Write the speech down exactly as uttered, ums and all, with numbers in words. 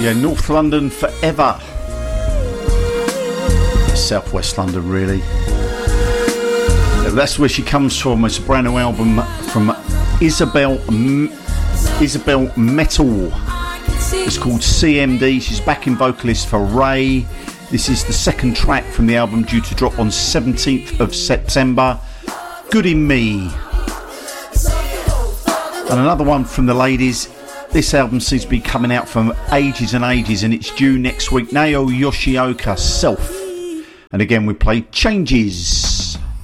Yeah, North London forever. Southwest London, really. That's where she comes from. It's a brand new album from Isabel M- Isabel Metal. It's called C M D. She's backing vocalist for Ray. This is the second track from the album, due to drop on seventeenth of September. Good in Me. And another one from the ladies. This album seems to be coming out for ages and ages, and it's due next week. Naoya Yoshioka, Self. And again, we play Changes.